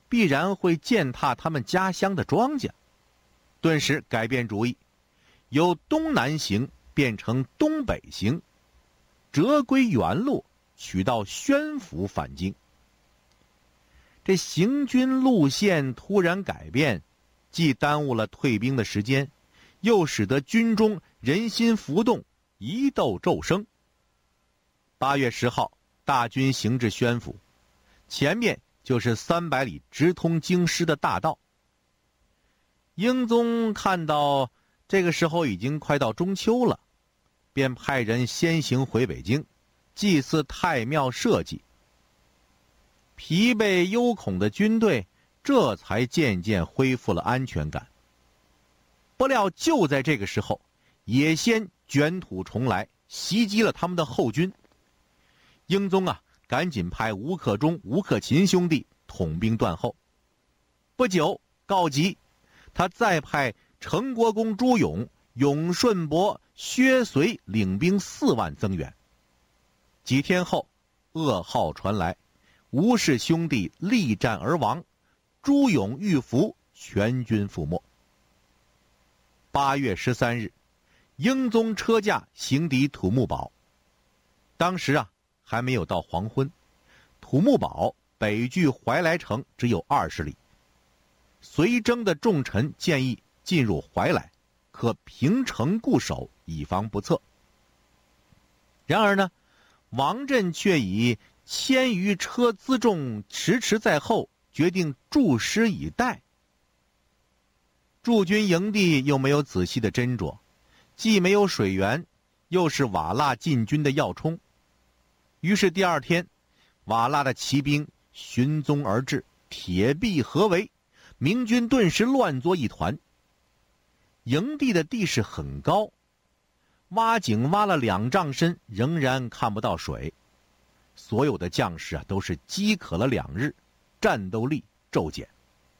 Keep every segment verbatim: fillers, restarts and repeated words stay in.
必然会践踏他们家乡的庄稼，顿时改变主意，由东南行变成东北行，折归原路，取到宣府返京。这行军路线突然改变，既耽误了退兵的时间，又使得军中人心浮动，疑窦骤生。八月十号，大军行至宣府，前面就是三百里直通京师的大道。英宗看到这个时候已经快到中秋了，便派人先行回北京，祭祀太庙社稷。疲惫忧恐的军队这才渐渐恢复了安全感。不料就在这个时候，野先卷土重来，袭击了他们的后军。英宗啊，赶紧派吴克忠、吴克勤兄弟统兵断后。不久告急，他再派成国公朱勇、永顺伯、薛绥领兵四万增援。几天后，噩耗传来，吴氏兄弟力战而亡，朱勇遇伏，全军覆没。八月十三日，英宗车驾行抵土木堡。当时啊，还没有到黄昏，土木堡北距怀来城只有二十里。随征的重臣建议进入怀来，可平城固守，以防不测。然而呢，王振却以千余车辎重迟迟在后，决定驻师以待。驻军营地又没有仔细的斟酌，既没有水源，又是瓦剌进军的要冲。于是第二天，瓦剌的骑兵寻踪而至，铁壁合围，明军顿时乱作一团。营地的地势很高，挖井挖了两丈深，仍然看不到水。所有的将士啊，都是饥渴了两日，战斗力骤减。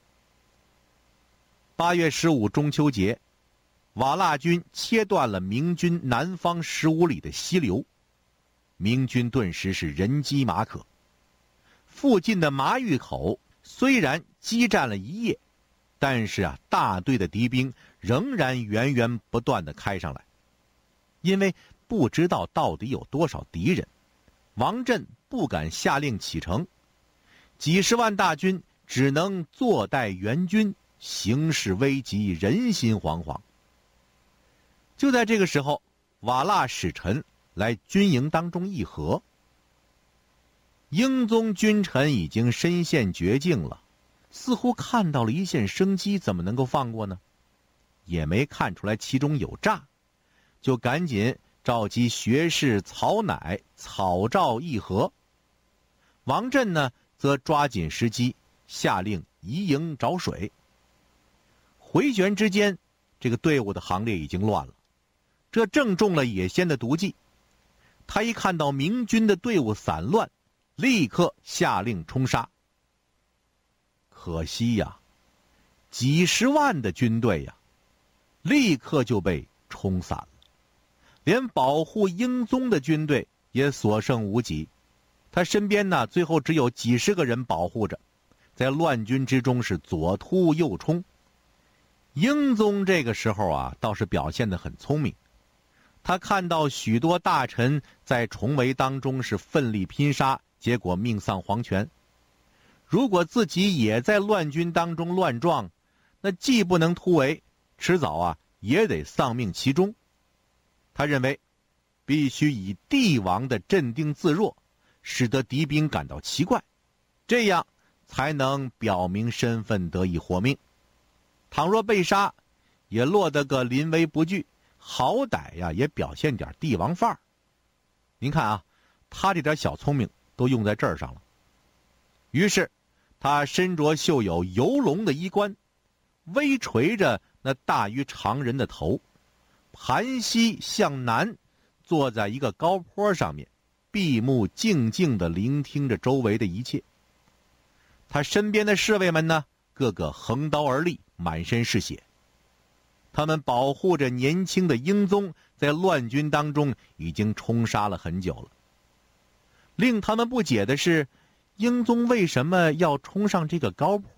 八月十五中秋节，瓦剌军切断了明军南方十五里的溪流，明军顿时是人饥马渴。附近的麻峪口虽然激战了一夜，但是啊，大队的敌兵仍然源源不断地开上来。因为不知道到底有多少敌人，王振不敢下令启程，几十万大军只能坐待援军，形势危急，人心惶惶。就在这个时候，瓦剌使臣来军营当中议和。英宗君臣已经身陷绝境了，似乎看到了一线生机，怎么能够放过呢？也没看出来其中有诈，就赶紧召集学士曹乃草诏议和。王振呢，则抓紧时机，下令移营找水。回旋之间，这个队伍的行列已经乱了，这正中了野先的毒计。他一看到明军的队伍散乱，立刻下令冲杀。可惜呀，几十万的军队呀，立刻就被冲散了，连保护英宗的军队也所剩无几。他身边呢，最后只有几十个人保护着，在乱军之中是左突右冲。英宗这个时候啊，倒是表现得很聪明。他看到许多大臣在重围当中是奋力拼杀，结果命丧黄泉。如果自己也在乱军当中乱撞，那既不能突围，迟早啊也得丧命其中。他认为必须以帝王的镇定自若，使得敌兵感到奇怪，这样才能表明身份，得以活命。倘若被杀，也落得个临危不惧，好歹呀也表现点帝王范儿。您看啊，他这点小聪明都用在这儿上了。于是他身着绣有游龙的衣冠，微垂着那大于常人的头，盘膝向南，坐在一个高坡上面，闭目静静地聆听着周围的一切。他身边的侍卫们呢，个个横刀而立，满身是血。他们保护着年轻的英宗，在乱军当中已经冲杀了很久了。令他们不解的是，英宗为什么要冲上这个高坡